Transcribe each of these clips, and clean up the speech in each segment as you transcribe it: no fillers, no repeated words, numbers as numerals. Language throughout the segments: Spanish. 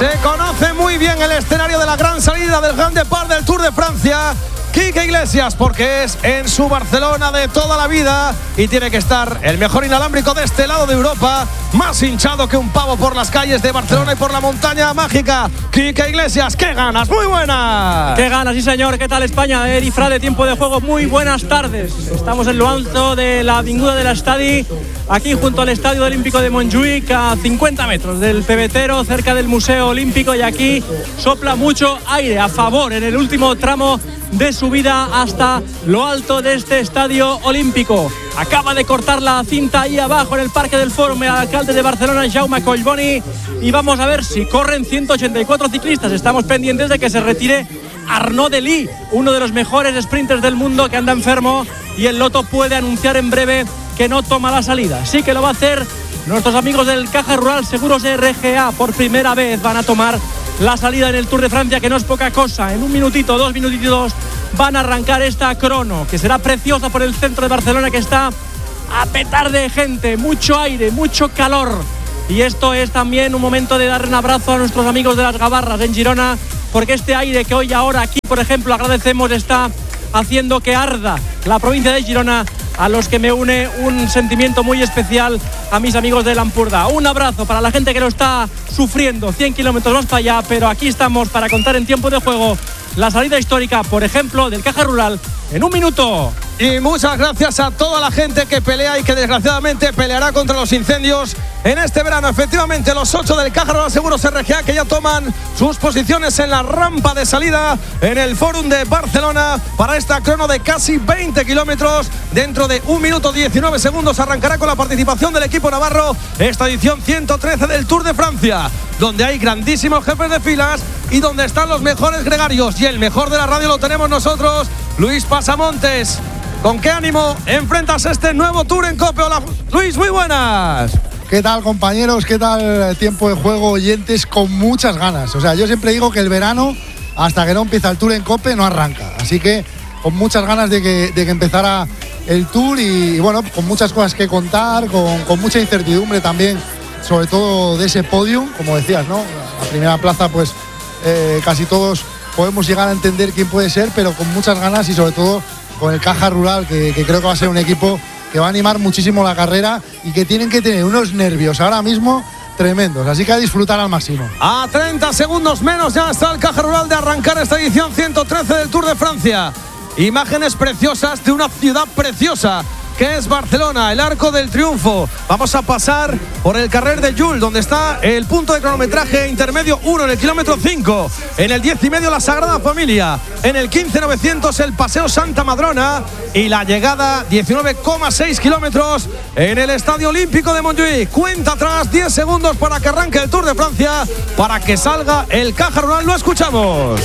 Se conoce muy bien el escenario de la gran salida del Grand Départ del Tour de Francia, Quique Iglesias, porque es en su Barcelona de toda la vida y tiene que estar el mejor inalámbrico de este lado de Europa, más hinchado que un pavo por las calles de Barcelona y por la montaña mágica. Quique Iglesias, ¡qué ganas! ¡Muy buenas! ¡Qué ganas, sí señor! ¿Qué tal España? Eri Frade, tiempo de juego, muy buenas tardes. Estamos en lo alto de la avinguda de la Estadi, aquí junto al Estadio Olímpico de Montjuïc, a 50 metros del pebetero, cerca del Museo Olímpico, y aquí sopla mucho aire a favor en el último tramo de subida hasta lo alto de este Estadio Olímpico. Acaba de cortar la cinta ahí abajo en el Parque del Fòrum el alcalde de Barcelona, Jaume Collboni, y vamos a ver si corren 184 ciclistas. Estamos pendientes de que se retire Arnaud Delis, uno de los mejores sprinters del mundo, que anda enfermo, y el Lotto puede anunciar en breve que no toma la salida. Sí que lo va a hacer nuestros amigos del Caja Rural Seguros RGA. Por primera vez van a tomar la salida en el Tour de Francia, que no es poca cosa. En un minutito, 2 minutitos, van a arrancar esta crono, que será preciosa por el centro de Barcelona, que está a petar de gente, mucho aire, mucho calor. Y esto es también un momento de darle un abrazo a nuestros amigos de las Gavarras en Girona, porque este aire que hoy y ahora aquí, por ejemplo, agradecemos, está haciendo que arda la provincia de Girona, a los que me une un sentimiento muy especial a mis amigos de Lampurda. Un abrazo para la gente que lo está sufriendo 100 kilómetros más para allá, pero aquí estamos para contar en tiempo de juego la salida histórica, por ejemplo, del Caja Rural en un minuto. Y muchas gracias a toda la gente que pelea y que desgraciadamente peleará contra los incendios en este verano. Efectivamente, los 8 del Caja Rural Seguros RGA, que ya toman sus posiciones en la rampa de salida en el Fòrum de Barcelona para esta crono de casi 20 kilómetros. Dentro de 1 minuto 19 segundos arrancará con la participación del equipo navarro esta edición 113 del Tour de Francia, donde hay grandísimos jefes de filas y donde están los mejores gregarios. Y el mejor de la radio lo tenemos nosotros, Luis Pasamontes. ¿Con qué ánimo enfrentas este nuevo Tour en COPE? Hola, Luis, muy buenas. ¿Qué tal, compañeros? ¿Qué tal tiempo de juego, oyentes? Con muchas ganas. O sea, yo siempre digo que el verano, hasta que no empieza el Tour en COPE, no arranca. Así que con muchas ganas de que empezara el Tour y bueno, con muchas cosas que contar, con mucha incertidumbre también, sobre todo de ese podium, como decías, ¿no? La primera plaza, pues casi todos podemos llegar a entender quién puede ser, pero con muchas ganas y sobre todo con el Caja Rural, que creo que va a ser un equipo que va a animar muchísimo la carrera y que tienen que tener unos nervios ahora mismo tremendos, así que a disfrutar al máximo. A 30 segundos menos ya está el Caja Rural de arrancar esta edición 113 del Tour de Francia. Imágenes preciosas de una ciudad preciosa que es Barcelona, el Arco del Triunfo. Vamos a pasar por el Carrer de Jules, donde está el punto de cronometraje intermedio 1 en el kilómetro 5, en el 10,5 la Sagrada Familia, en el 15,900 el Paseo Santa Madrona y la llegada 19,6 kilómetros en el Estadio Olímpico de Montjuïc. Cuenta atrás, 10 segundos para que arranque el Tour de Francia, para que salga el Caja Rural. Lo escuchamos.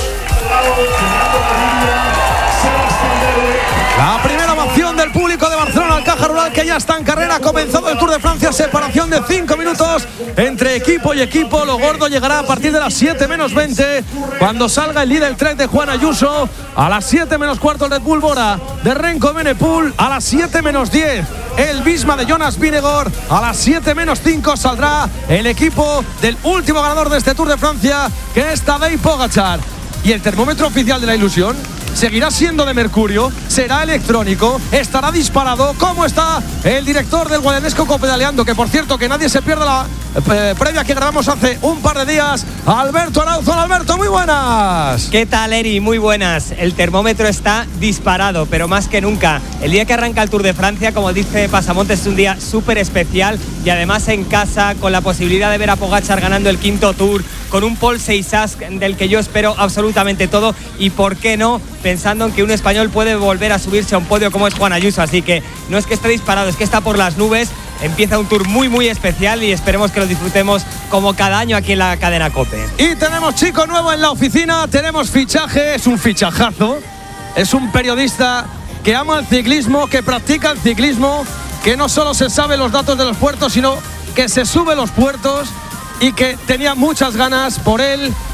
La primera ovación del público de Barcelona al Caja Rural, que ya está en carrera. Ha comenzado el Tour de Francia, separación de 5 minutos entre equipo y equipo. Lo gordo llegará a partir de las 7 menos 20, cuando salga el líder Trek de Juan Ayuso. A las 7 menos cuarto el Red Bull Bora de Renko Evenepoel. A las 7 menos 10 el Visma de Jonas Vingegaard. A las 7 menos 5 saldrá el equipo del último ganador de este Tour de Francia, que es Tadej Pogačar. Y el termómetro oficial de la ilusión seguirá siendo de mercurio, será electrónico, estará disparado. ¿Cómo está el director del Guadianesco copedaleando? Que por cierto, que nadie se pierda la previa que grabamos hace un par de días. Alberto Arauzo. Alberto, muy buenas. ¿Qué tal, Eri? Muy buenas. El termómetro está disparado, pero más que nunca. El día que arranca el Tour de Francia, como dice Pasamontes, es un día súper especial, y además en casa, con la posibilidad de ver a Pogačar ganando el quinto Tour, con un Paul Seyssas del que yo espero absolutamente todo, y por qué no, pensando en que un español puede volver a subirse a un podio como es Juan Ayuso. Así que no es que esté disparado, es que está por las nubes. Empieza un Tour muy muy especial y esperemos que lo disfrutemos como cada año aquí en la cadena COPE. Y tenemos chico nuevo en la oficina, tenemos fichaje, es un fichajazo, es un periodista que ama el ciclismo, que practica el ciclismo, que no solo se sabe los datos de los puertos, sino que se sube los puertos, y que tenía muchas ganas por él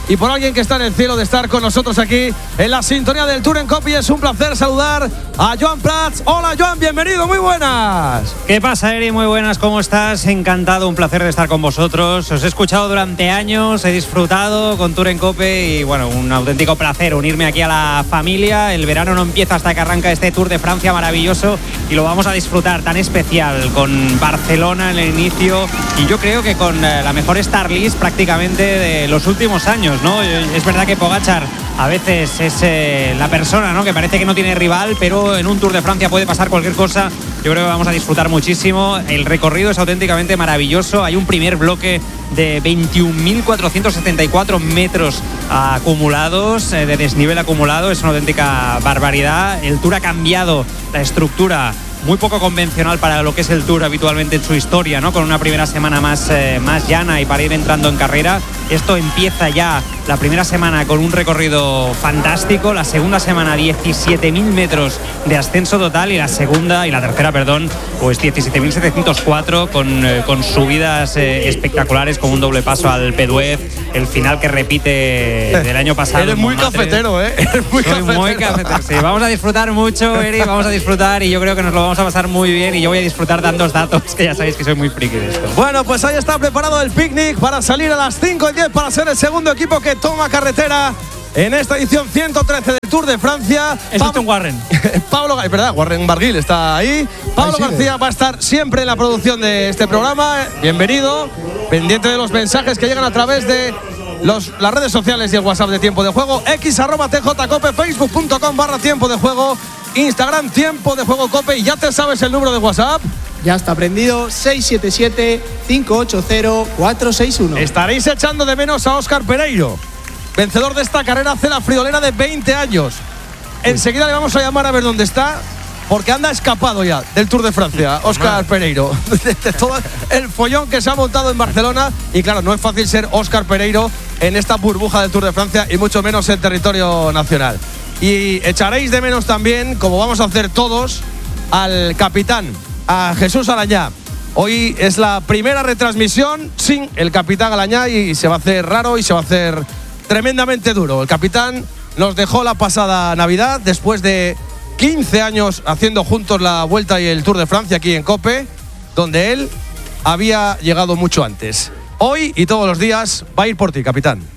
y por alguien que está en el cielo de estar con nosotros aquí en la sintonía del Tour en Cope. Y es un placer saludar a Joan Prats. Hola Joan, bienvenido, muy buenas. ¿Qué pasa, Eri? Muy buenas, ¿cómo estás? Encantado, un placer de estar con vosotros. Os he escuchado durante años, he disfrutado con Tour en Cope y bueno, un auténtico placer unirme aquí a la familia. El verano no empieza hasta que arranca este Tour de Francia maravilloso y lo vamos a disfrutar, tan especial, con Barcelona en el inicio y yo creo que con la mejor start list prácticamente de los últimos años, ¿no? Es verdad que Pogačar a veces es la persona, ¿no?, que parece que no tiene rival, pero en un Tour de Francia puede pasar cualquier cosa. Yo creo que vamos a disfrutar muchísimo. El recorrido es auténticamente maravilloso. Hay un primer bloque de 21.474 metros acumulados, de desnivel acumulado. Es una auténtica barbaridad. El Tour ha cambiado la estructura, muy poco convencional para lo que es el Tour habitualmente en su historia, ¿no? Con una primera semana más llana y para ir entrando en carrera. Esto empieza ya la primera semana con un recorrido fantástico, la segunda semana 17.000 metros de ascenso total y la tercera, pues 17.704 con subidas espectaculares, con un doble paso al Péduez, el final que repite del año pasado. Eres muy cafetero, ¿eh? Muy cafetero. Sí, vamos a disfrutar mucho, Eri, vamos a disfrutar y yo creo que nos lo vamos a pasar muy bien y yo voy a disfrutar dando datos, que ya sabéis que soy muy friki de esto. Bueno, pues ahí está preparado el picnic para salir a las 5:10 para ser el segundo equipo que toma carretera en esta edición 113 del Tour de Francia. Es Aston Warren. Pablo, es verdad, Warren Barguil está ahí. Pablo García va a estar siempre en la producción de este programa. Bienvenido, pendiente de los mensajes que llegan a través de las redes sociales y el WhatsApp de Tiempo de Juego. X@TJCope, Facebook.com/Tiempo de Juego, Instagram Tiempo de Juego Cope. Y ya te sabes el número de WhatsApp. Ya está prendido, 677-580-461. Estaréis echando de menos a Óscar Pereiro, vencedor de esta carrera hace la friolera de 20 años. Enseguida le vamos a llamar a ver dónde está, porque anda escapado ya del Tour de Francia, Óscar Pereiro. De todo el follón que se ha montado en Barcelona. Y claro, no es fácil ser Óscar Pereiro en esta burbuja del Tour de Francia y mucho menos en territorio nacional. Y echaréis de menos también, como vamos a hacer todos, al capitán, a Jesús Alañá. Hoy es la primera retransmisión sin el capitán Alañá y se va a hacer raro y se va a hacer tremendamente duro. El capitán nos dejó la pasada Navidad después de 15 años haciendo juntos la Vuelta y el Tour de Francia aquí en Cope, donde él había llegado mucho antes. Hoy y todos los días va a ir por ti, capitán.